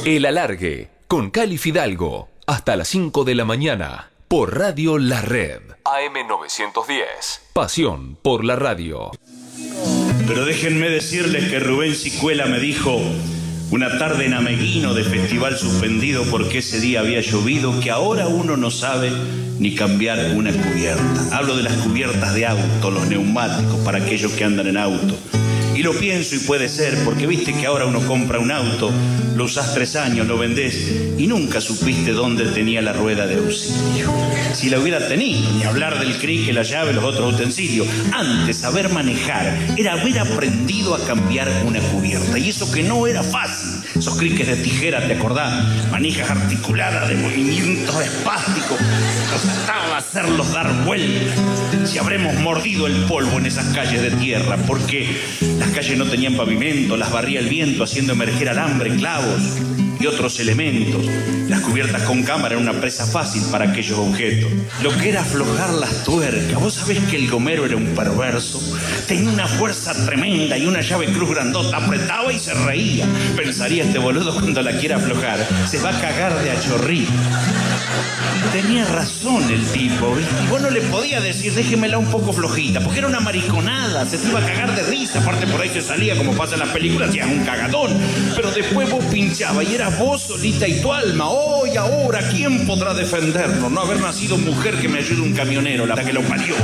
El Alargue, con Cali Fidalgo, hasta las 5 de la mañana, por Radio La Red. AM910. Pasión por la radio. Pero déjenme decirles que Rubén Sicuela me dijo una tarde en Ameguino de festival suspendido porque ese día había llovido, que ahora uno no sabe ni cambiar una cubierta. Hablo de las cubiertas de auto, los neumáticos para aquellos que andan en auto. Y lo pienso y puede ser, porque viste que ahora uno compra un auto, lo usás 3 años, lo vendés y nunca supiste dónde tenía la rueda de auxilio. Si la hubiera tenido, ni hablar del crique, la llave, los otros utensilios. Antes, saber manejar era haber aprendido a cambiar una cubierta. Y eso que no era fácil. Esos criques de tijera, ¿te acordás? Manijas articuladas de movimientos espásticos. Costaba hacerlos dar vueltas. Si habremos mordido el polvo en esas calles de tierra, porque las calles no tenían pavimento, las barría el viento haciendo emerger alambre, clavos y otros elementos. Las cubiertas con cámara eran una presa fácil para aquellos objetos. Lo que era aflojar las tuercas. Vos sabés que el gomero era un perverso. Tenía una fuerza tremenda y una llave cruz grandota. Apretaba y se reía. Pensaría este boludo cuando la quiera aflojar, se va a cagar de achorrí. Tenía razón el tipo, ¿viste? Y vos no le podías decir, déjemela un poco flojita, porque era una mariconada, se te iba a cagar de risa. Aparte por ahí se salía, como pasa en las películas, hacías un cagadón. Pero después vos pinchabas y eras vos solita y tu alma. Oh, y ahora, ¿quién podrá defendernos? No haber nacido mujer que me ayude un camionero, la que lo parió.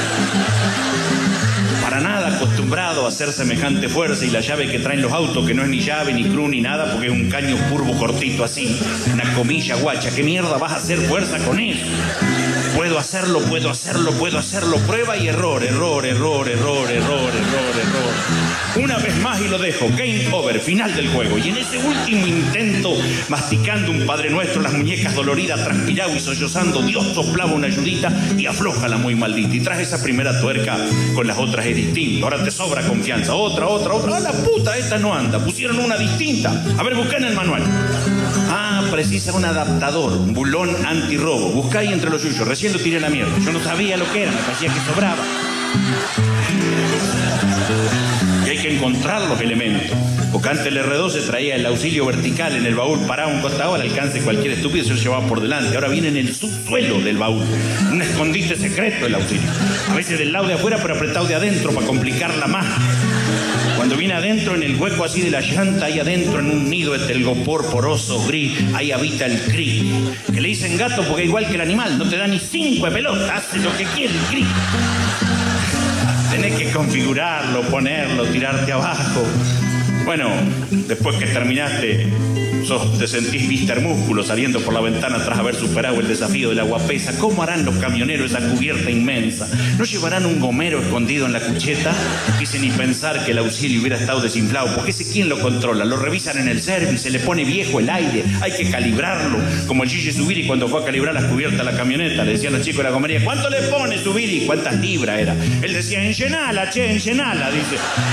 Para nada acostumbrado a hacer semejante fuerza, y la llave que traen los autos, que no es ni llave, ni cruz, ni nada, porque es un caño curvo cortito así, una comilla guacha. ¿Qué mierda vas a hacer fuerza con eso? Puedo hacerlo, puedo hacerlo, puedo hacerlo. Prueba y error, error, error, error, error, error, error. Una vez más y lo dejo. Game over, final del juego. Y en ese último intento, masticando un Padre Nuestro, las muñecas doloridas, transpirado y sollozando, Dios soplaba una ayudita y aflójala muy maldita. Y tras esa primera tuerca, con las otras es distinto. Ahora te sobra confianza. Otra. ¡Ah, la puta! Esta no anda. Pusieron una distinta. A ver, buscá en el manual. Ah, precisa un adaptador, un bulón antirrobo. Buscá ahí entre los yuyos. Recién lo tiré a la mierda. Yo no sabía lo que era, me parecía que sobraba. Y hay que encontrar los elementos. Porque antes el R2 traía el auxilio vertical en el baúl, parado a un costado al alcance de cualquier estúpido, se lo llevaba por delante. Ahora viene en el subsuelo del baúl, un escondite secreto el auxilio. A veces del lado de afuera, pero apretado de adentro para complicarla más. Cuando viene adentro, en el hueco así de la llanta, ahí adentro en un nido de telgopor poroso gris, ahí habita el cri. Que le dicen gato porque igual que el animal, no te da ni 5 de pelota, hace lo que quiere el cri. Tenés que configurarlo, ponerlo, tirarte abajo. Bueno, después que terminaste, te sentís Mr. Músculo saliendo por la ventana tras haber superado el desafío de la guapesa. ¿Cómo harán los camioneros esa cubierta inmensa? ¿No llevarán un gomero escondido en la cucheta? Quise ni pensar que el auxilio hubiera estado desinflado, porque ese quién lo controla. Lo revisan en el service, se le pone viejo el aire, hay que calibrarlo. Como el Gigi Zubiri cuando fue a calibrar las cubiertas a la camioneta, le decían los chicos de la comería, ¿cuánto le pone Zubiri? ¿Cuántas libras era? Él decía, enllenala, che, enllenala, dice.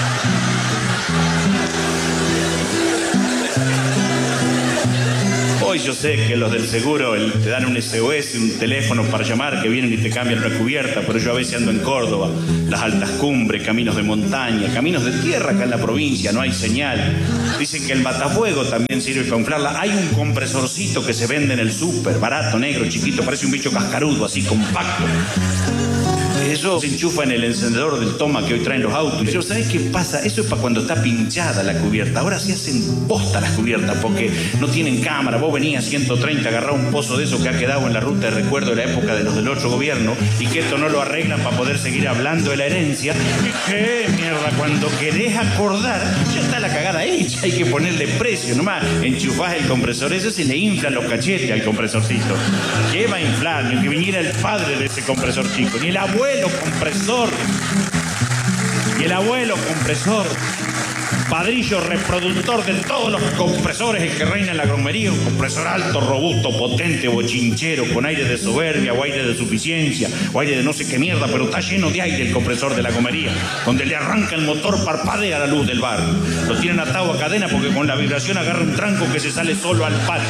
Hoy yo sé que los del seguro te dan un SOS, un teléfono para llamar, que vienen y te cambian una cubierta, pero yo a veces ando en Córdoba, las altas cumbres, caminos de montaña, caminos de tierra acá en la provincia, no hay señal. Dicen que el matafuego también sirve para inflarla. Hay un compresorcito que se vende en el súper, barato, negro, chiquito, parece un bicho cascarudo, así compacto. Eso se enchufa en el encendedor del toma que hoy traen los autos. Pero ¿sabes qué pasa? Eso es para cuando está pinchada la cubierta. Ahora sí hacen posta las cubiertas porque no tienen cámara. Vos venías 130, agarrá un pozo de eso que ha quedado en la ruta de recuerdo de la época de los del otro gobierno, y que esto no lo arreglan para poder seguir hablando de la herencia. ¿Qué mierda? Cuando querés acordar, ya está la cagada hecha. Hay que ponerle precio nomás. Enchufás el compresor, eso se le inflan los cachetes al compresorcito. ¿Qué va a inflar? Ni que viniera el padre de ese compresor chico, ni el abuelo compresor. Y el abuelo compresor, padrillo reproductor de todos los compresores el que reina en la gromería, un compresor alto, robusto, potente, bochinchero, con aire de soberbia o aire de suficiencia o aire de no sé qué mierda, pero está lleno de aire el compresor de la gomería. Donde le arranca el motor parpadea la luz del bar. Lo tienen atado a cadena porque con la vibración agarra un tranco que se sale solo al patio.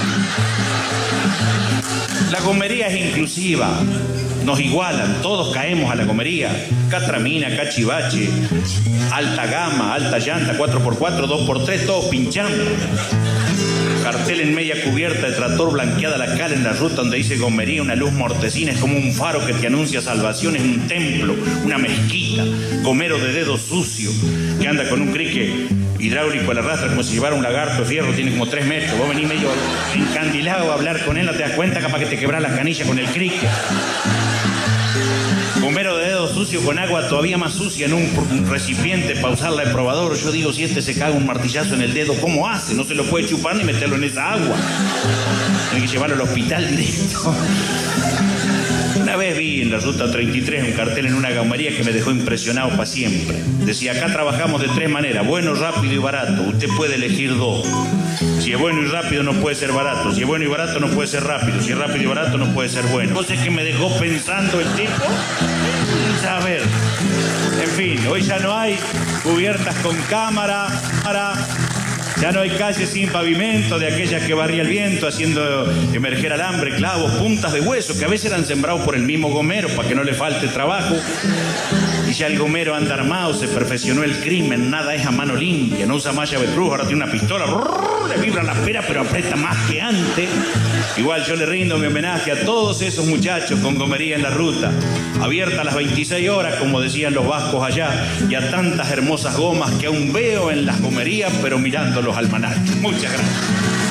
La gomería es inclusiva. Nos igualan, todos caemos a la gomería. Catramina, cachivache, alta gama, alta llanta, 4x4, 2x3, todos pinchamos. cartel en media cubierta de tractor, blanqueada la cal en la ruta donde dice gomería, una luz mortecina, es como un faro que te anuncia salvación, es un templo, una mezquita, gomero de dedo sucio, que anda con un crique hidráulico a la rastra como si llevara un lagarto de fierro, tiene como 3 metros, vos venís medio encandilado a hablar con él, no te das cuenta, capaz que te quebrás las canillas con el crique. Gomero de dedo sucio con agua todavía más sucia en un recipiente para usarla de probador. Yo digo, si este se caga un martillazo en el dedo, ¿cómo hace? No se lo puede chupar ni meterlo en esa agua. Tiene que llevarlo al hospital directo. Una vez vi en la ruta 33 un cartel en una gomería que me dejó impresionado para siempre. Decía, acá trabajamos de 3 maneras, bueno, rápido y barato. Usted puede elegir 2. Si es bueno y rápido no puede ser barato. Si es bueno y barato no puede ser rápido. Si es rápido y barato no puede ser bueno. Entonces, que me dejó pensando el tipo. A ver, en fin, hoy ya no hay cubiertas con cámara, ya no hay calles sin pavimento, de aquellas que barría el viento haciendo emerger alambre, clavos, puntas de hueso, que a veces eran sembrados por el mismo gomero para que no le falte trabajo. Y ya el gomero anda armado, se perfeccionó el crimen, nada es a mano limpia, no usa más llave cruz, ahora tiene una pistola, le vibra la pera pero aprieta más que antes. Igual yo le rindo mi homenaje a todos esos muchachos con gomería en la ruta, abierta a las 26 horas, como decían los vascos allá, y a tantas hermosas gomas que aún veo en las gomerías, pero mirando los almanaques. Muchas gracias.